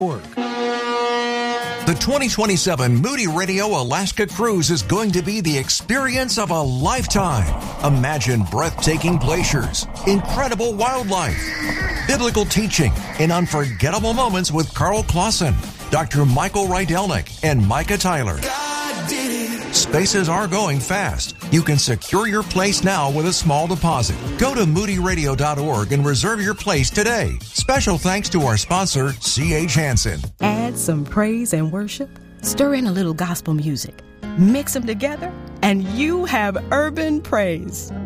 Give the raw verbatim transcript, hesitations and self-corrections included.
The twenty twenty-seven Moody Radio Alaska Cruise is going to be the experience of a lifetime. Imagine breathtaking glaciers, incredible wildlife, biblical teaching, and unforgettable moments with Carl Clausen, Doctor Michael Rydelnik, and Micah Tyler. Spaces are going fast. You can secure your place now with a small deposit. Go to moody radio dot org and reserve your place today. Special thanks to our sponsor, C H. Hansen. Add some praise and worship, stir in a little gospel music, mix them together, and you have urban praise.